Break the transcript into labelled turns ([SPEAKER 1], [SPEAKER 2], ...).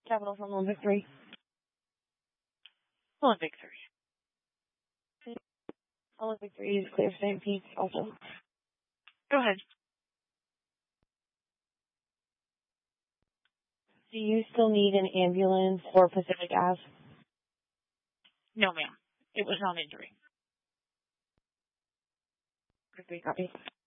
[SPEAKER 1] Capital from Olympic 3.
[SPEAKER 2] Olympic 3.
[SPEAKER 1] Olympic 3 is clear for St. Pete also.
[SPEAKER 2] Go ahead.
[SPEAKER 1] Do you still need an ambulance for Pacific Ave?
[SPEAKER 2] No, ma'am. It was non-injury.
[SPEAKER 1] Olympic 3 copy.